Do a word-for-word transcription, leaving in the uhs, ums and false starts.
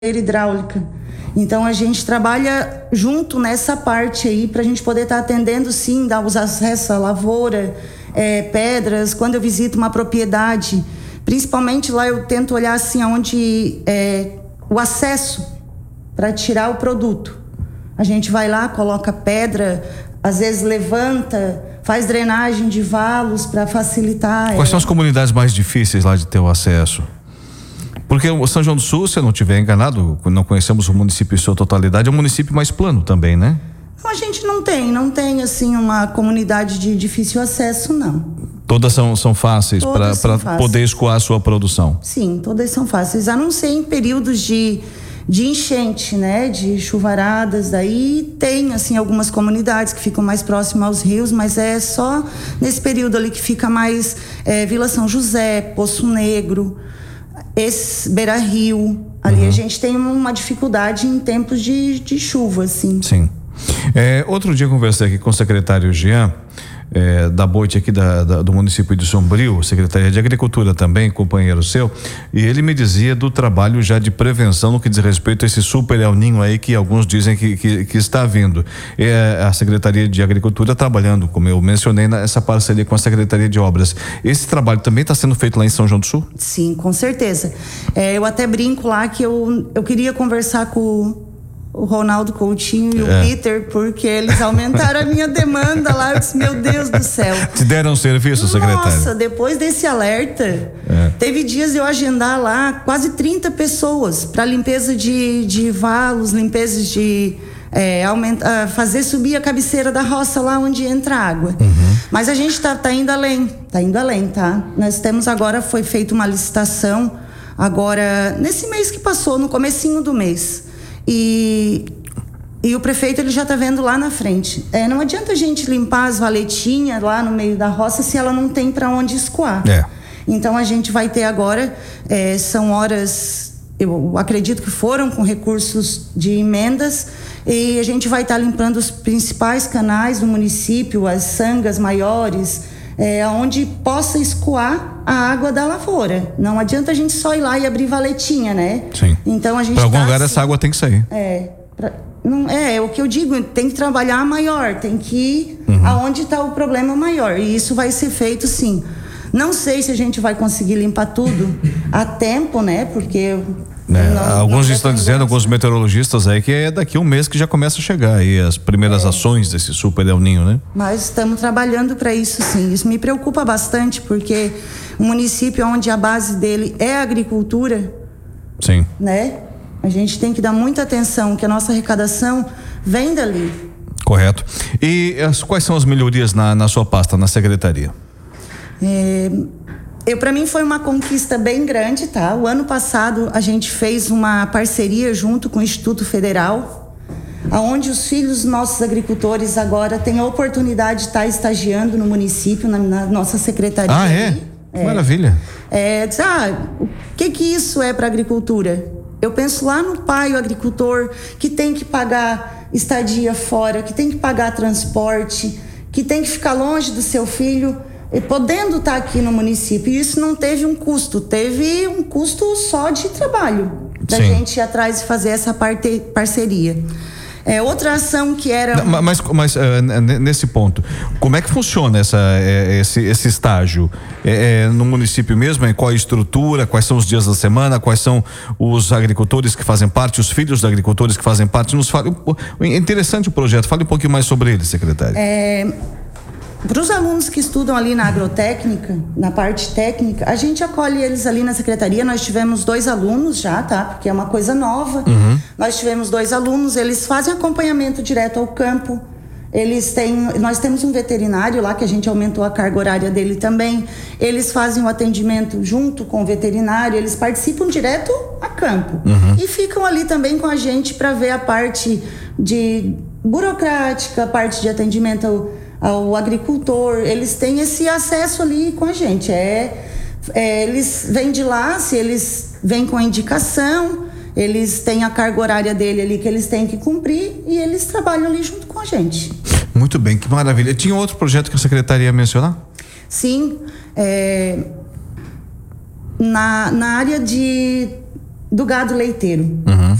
hidráulica. Então a gente trabalha junto nessa parte aí para a gente poder estar tá atendendo, sim, dar os acessos à lavoura, é, pedras. Quando eu visito uma propriedade, principalmente lá eu tento olhar assim aonde é, o acesso para tirar o produto. A gente vai lá, coloca pedra, às vezes levanta, faz drenagem de valos para facilitar. Quais é... são as comunidades mais difíceis lá de ter o acesso? Porque o São João do Sul, se eu não estiver enganado, não conhecemos o município em sua totalidade, é um município mais plano também, né? A gente não tem, não tem assim uma comunidade de difícil acesso, não. Todas são, são fáceis para poder escoar a sua produção? Sim, todas são fáceis, a não ser em períodos de, de enchente, né? De chuvaradas, daí tem assim algumas comunidades que ficam mais próximas aos rios, mas é só nesse período ali que fica mais é, Vila São José, Poço Negro, esse Beira Rio, ali uhum. A gente tem uma dificuldade em tempos de, de chuva, assim. Sim. É, outro dia eu conversei aqui com o secretário Jean, é, da Boite aqui da, da, do município de Sombrio, Secretaria de Agricultura também, companheiro seu, e ele me dizia do trabalho já de prevenção no que diz respeito a esse super El Ninho aí que alguns dizem que, que, que está vindo. É a Secretaria de Agricultura trabalhando, como eu mencionei, nessa parceria com a Secretaria de Obras. Esse trabalho também está sendo feito lá em São João do Sul? Sim, com certeza. É, eu até brinco lá que eu, eu queria conversar com o Ronaldo Coutinho e é. o Peter, porque eles aumentaram a minha demanda lá. Eu disse, meu Deus do céu. Te deram um serviço, secretário? Nossa, depois desse alerta, é. teve dias de eu agendar lá quase trinta pessoas para limpeza de, de valos, limpezas de é, aumentar, fazer subir a cabeceira da roça lá onde entra água. Uhum. Mas a gente tá, tá indo além, tá indo além, tá? Nós temos agora, foi feita uma licitação agora, nesse mês que passou, no comecinho do mês. E, e o prefeito ele já está vendo lá na frente. É, não adianta a gente limpar as valetinhas lá no meio da roça se ela não tem para onde escoar. É. Então a gente vai ter agora, é, são horas, eu acredito que foram com recursos de emendas, e a gente vai estar tá limpando os principais canais do município, as sangas maiores, é, onde possa escoar a água da lavoura. Não adianta a gente só ir lá e abrir valetinha, né? Sim. Então a gente para algum tá lugar assim, essa água tem que sair. É, pra, não, é, é o que eu digo, tem que trabalhar maior, tem que ir uhum. aonde está o problema maior. E isso vai ser feito sim. Não sei se a gente vai conseguir limpar tudo a tempo, né? Porque É, não, alguns não estão dizendo, alguns meteorologistas aí, que é daqui a um mês que já começa a chegar aí as primeiras é. ações desse super El Ninho, né? Mas estamos trabalhando para isso sim. Isso me preocupa bastante, porque um município onde a base dele é a agricultura, sim, né? A gente tem que dar muita atenção, que a nossa arrecadação vem dali. Correto. E as, quais são as melhorias na, na sua pasta, na secretaria? É... Eu, para mim foi uma conquista bem grande, tá? O ano passado a gente fez uma parceria junto com o Instituto Federal, aonde os filhos dos nossos agricultores agora têm a oportunidade de estar estagiando no município, na, na nossa secretaria. Ah, é? é. Maravilha. É, diz, ah, o que que isso é para a agricultura? Eu penso lá no pai, o agricultor, que tem que pagar estadia fora, que tem que pagar transporte, que tem que ficar longe do seu filho, podendo estar aqui no município. E isso não teve um custo, teve um custo só de trabalho da gente ir atrás e fazer essa parte, parceria. É, outra ação que era... Não, mas mas uh, nesse ponto, como é que funciona essa, esse, esse estágio? É, é no município mesmo? É, qual a estrutura? Quais são os dias da semana? Quais são os agricultores que fazem parte, os filhos dos agricultores que fazem parte? Nos fale, é interessante o projeto, fale um pouquinho mais sobre ele, secretário. É... Para os alunos que estudam ali na agrotécnica, na parte técnica, a gente acolhe eles ali na secretaria. Nós tivemos dois alunos já, tá? Porque é uma coisa nova. Uhum. Nós tivemos dois alunos, eles fazem acompanhamento direto ao campo. Eles têm, nós temos um veterinário lá que a gente aumentou a carga horária dele também. Eles fazem o atendimento junto com o veterinário, eles participam direto a campo. Uhum. E ficam ali também com a gente para ver a parte de burocrática, a parte de atendimento ao ao agricultor. Eles têm esse acesso ali com a gente. É, é, eles vêm de lá, se eles vêm com a indicação, eles têm a carga horária dele ali que eles têm que cumprir e eles trabalham ali junto com a gente. Muito bem, que maravilha. Tinha outro projeto que a secretaria ia mencionar? Sim, é, na, na área de do gado leiteiro. Uhum.